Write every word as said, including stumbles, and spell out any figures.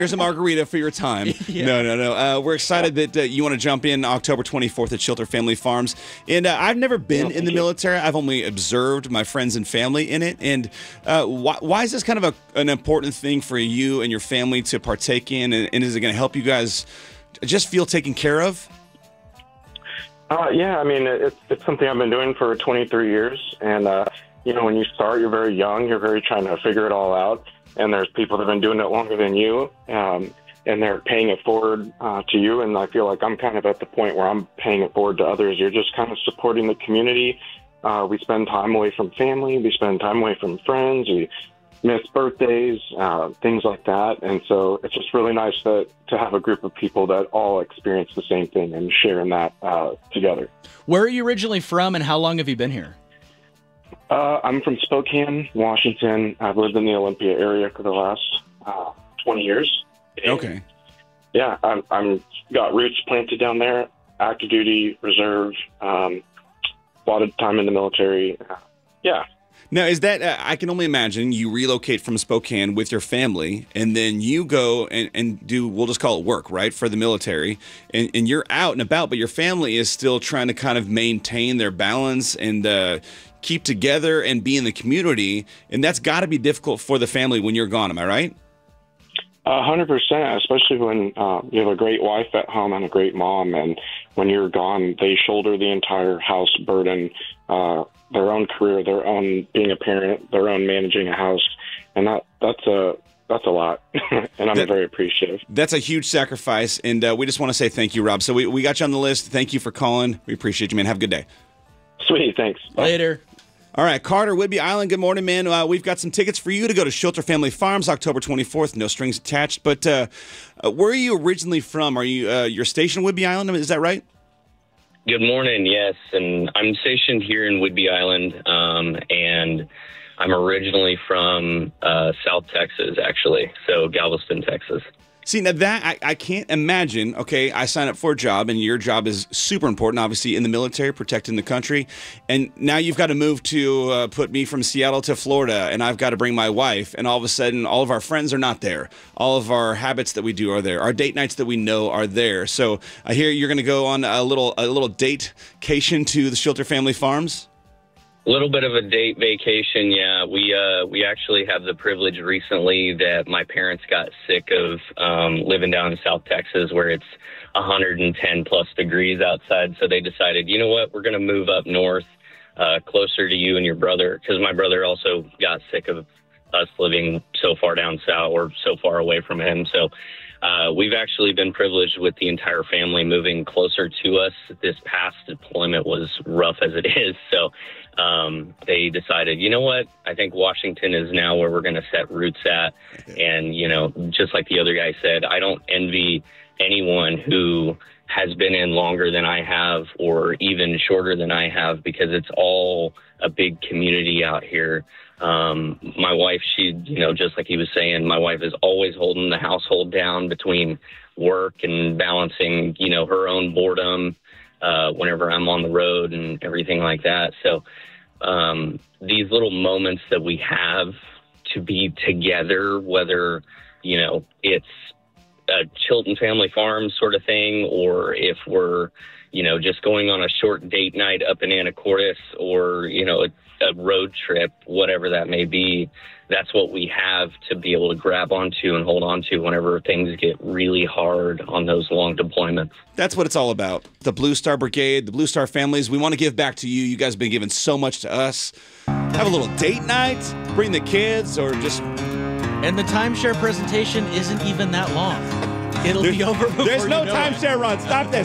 Here's a margarita for your time. Yeah. No, no, no. Uh, we're excited that uh, you want to jump in October twenty-fourth at Shelter Family Farms. And uh, I've never been Well, in the you. military. I've only observed my friends and family in it. And uh, why, why is this kind of a, an important thing for you and your family to partake in? And, and is it going to help you guys just feel taken care of? Uh, yeah, I mean, it's, it's something I've been doing for twenty-three years. And, uh, you know, when you start, you're very young. You're very trying to figure it all out. And there's people that have been doing it longer than you, um, and they're paying it forward uh, to you. And I feel like I'm kind of at the point where I'm paying it forward to others. You're just kind of supporting the community. Uh, we spend time away from family. We spend time away from friends. We miss birthdays, uh, things like that. And so it's just really nice that, to have a group of people that all experience the same thing and sharing that uh, together. Where are you originally from, and how long have you been here? Uh, I'm from Spokane, Washington. I've lived in the Olympia area for the last uh, twenty years. And Okay. yeah, I'm, I'm got roots planted down there. Active duty, reserve, um, a lot of time in the military. Uh, yeah. Now, is that, uh, I can only imagine you relocate from Spokane with your family, and then you go and, and do, we'll just call it work, right, for the military, and, and you're out and about, but your family is still trying to kind of maintain their balance and uh, keep together and be in the community, and that's got to be difficult for the family when you're gone, am I right? A hundred percent, especially when uh, you have a great wife at home and a great mom, and when you're gone, they shoulder the entire house burden, uh, their own career, their own being a parent, their own managing a house, and that that's a that's a lot, and I'm That- very appreciative. That's a huge sacrifice, and uh, we just want to say thank you, Rob. So we, we got you on the list. Thank you for calling. We appreciate you, man. Have a good day. Sweet, thanks. Bye. Later. All right, Carter, Whidbey Island, good morning, man. Uh, we've got some tickets for you to go to Shelter Family Farms October twenty-fourth, no strings attached. But uh, uh, where are you originally from? Are you uh, you're stationed in Whidbey Island? Is that right? Good morning, yes, and I'm stationed here in Whidbey Island, um, and I'm originally from uh, South Texas, actually, so Galveston, Texas. See, now that I, I can't imagine, okay, I sign up for a job, and your job is super important, obviously, in the military, protecting the country, and now you've got to move to uh, put me from Seattle to Florida, and I've got to bring my wife, and all of a sudden, all of our friends are not there. All of our habits that we do are there. Our date nights that we know are there. So I hear you're going to go on a little a little date-cation to the Shelter Family Farms? A little bit of a date vacation, yeah. We uh, we actually have the privilege recently that my parents got sick of um, living down in South Texas where it's one hundred ten plus degrees outside. So they decided, you know what, we're going to move up north, uh, closer to you and your brother, because my brother also got sick of us living so far down south or so far away from him. So uh, we've actually been privileged with the entire family moving closer to us. This past deployment was rough as it is. So um, they decided, you know what, I think Washington is now where we're going to set roots at. And, you know, just like the other guy said, I don't envy anyone who has been in longer than I have or even shorter than I have, because it's all a big community out here. Um, my wife, she, you know, just like he was saying, my wife is always holding the household down between work and balancing, you know, her own boredom, uh, whenever I'm on the road and everything like that. So, um, these little moments that we have to be together, whether, you know, it's a Chilton Family Farms sort of thing, or if we're, you know, just going on a short date night up in Anacortes, or, you know, a, a road trip, whatever that may be, that's what we have to be able to grab onto and hold on to whenever things get really hard on those long deployments. That's what it's all about. The Blue Star Brigade, the Blue Star families, we want to give back to you. You guys have been giving so much to us. Have a little date night, bring the kids, or just... And the timeshare presentation isn't even that long. It'll be over before There's you no know it. timeshare run. Stop this.